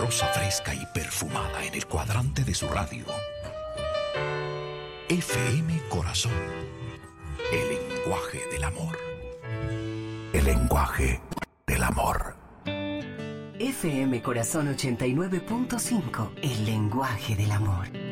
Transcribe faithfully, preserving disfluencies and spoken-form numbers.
rosa fresca y perfumada en el cuadrante de su radio. F M Corazón. El lenguaje del amor. El lenguaje del amor. F M Corazón ochenta y nueve punto cinco. El lenguaje del amor.